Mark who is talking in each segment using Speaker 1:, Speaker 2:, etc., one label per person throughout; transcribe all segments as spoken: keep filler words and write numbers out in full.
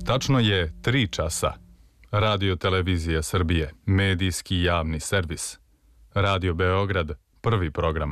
Speaker 1: Tačno je tri časa. Radio Televizija Srbije, medijski javni servis. Radio Beograd, prvi program.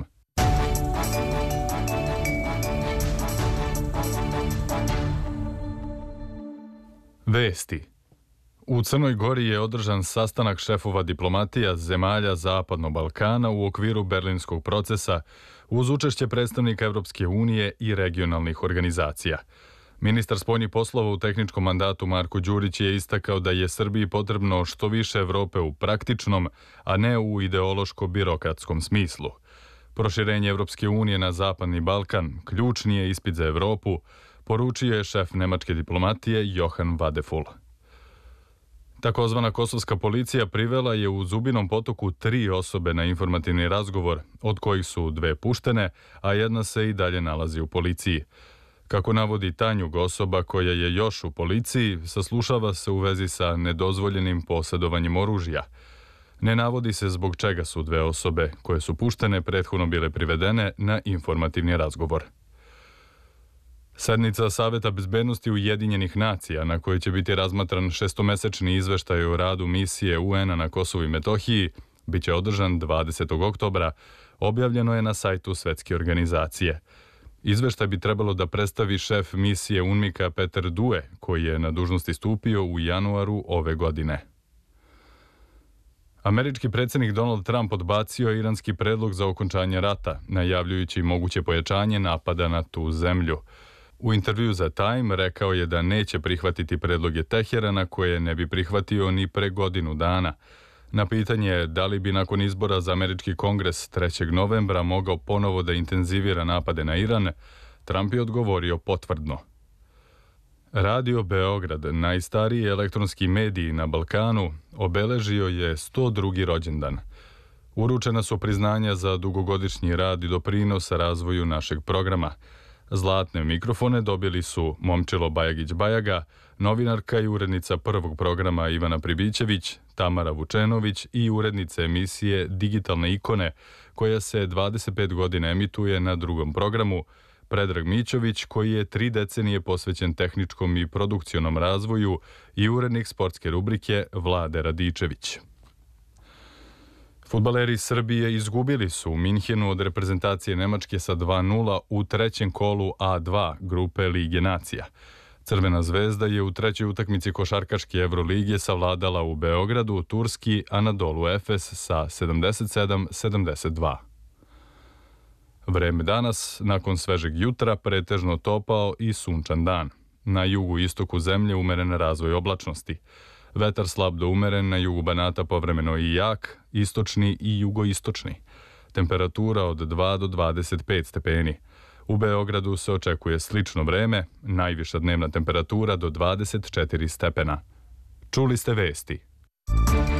Speaker 1: Vesti. U Crnoj Gori je održan sastanak šefova diplomatija zemalja Zapadnog Balkana u okviru berlinskog procesa uz učešće predstavnika Evropske unije i regionalnih organizacija. Ministar spoljnih poslova u tehničkom mandatu Marko Đurić je istakao da je Srbiji potrebno što više Evrope u praktičnom, a ne u ideološko-birokratskom smislu. Proširenje Evropske unije na Zapadni Balkan ključni je ispit za Evropu, poručio je šef nemačke diplomatije Johan Vadeful. Takozvana kosovska policija privela je u Zubinom Potoku tri osobe na informativni razgovor, od kojih su dve puštene, a jedna se i dalje nalazi u policiji. Kako navodi Tanjug, osoba koja je još u policiji, saslušava se u vezi sa nedozvoljenim posjedovanjem oružja. Ne navodi se zbog čega su dve osobe koje su puštene prethodno bile privedene na informativni razgovor. Sednica Saveta bezbednosti Ujedinjenih nacija, na kojoj će biti razmatran šestomesečni izveštaj o radu misije U N-a na Kosovu i Metohiji, bit će održan dvadesetog oktobra, objavljeno je na sajtu Svetske organizacije. Izveštaj bi trebalo da predstavi šef misije UNMIK-a Peter Due, koji je na dužnosti stupio u januaru ove godine. Američki predsjednik Donald Trump odbacio iranski predlog za okončanje rata, najavljujući moguće pojačanje napada na tu zemlju. U intervju za Time rekao je da neće prihvatiti predloge Teherana koje ne bi prihvatio ni pre godinu dana. Na pitanje da li bi nakon izbora za američki kongres trećeg novembra mogao ponovo da intenzivira napade na Iran, Trump je odgovorio potvrdno. Radio Beograd, najstariji elektronski mediji na Balkanu, obeležio je sto drugi rođendan. Uručena su priznanja za dugogodišnji rad i doprinos razvoju našeg programa. Zlatne mikrofone dobili su Momčilo Bajagić-Bajaga, novinarka i urednica prvog programa Ivana Pribićević, Tamara Vučenović i urednica emisije Digitalne ikone, koja se dvadeset pet godina emituje na drugom programu, Predrag Mićović, koji je tri decenije posvećen tehničkom i produkcionom razvoju, i urednik sportske rubrike Vlade Radičević. Fudbaleri Srbije izgubili su u Minhenu od reprezentacije Nemačke sa dva nula u trećem kolu A dva grupe Lige nacija. Crvena zvezda je u trećoj utakmici košarkaške Evrolige savladala u Beogradu turski Anadolu Efes sa sedamdeset sedam sedamdeset dva. Vreme danas, nakon svežeg jutra, pretežno topao i sunčan dan. Na jugu istoku zemlje umeren razvoj oblačnosti. Vetar slab do umeren, na jugu Banata povremeno i jak, istočni i jugoistočni. Temperatura od dva do dvadeset pet stepeni. U Beogradu se očekuje slično vreme, najviša dnevna temperatura do dvadeset četiri stepena. Čuli ste vesti.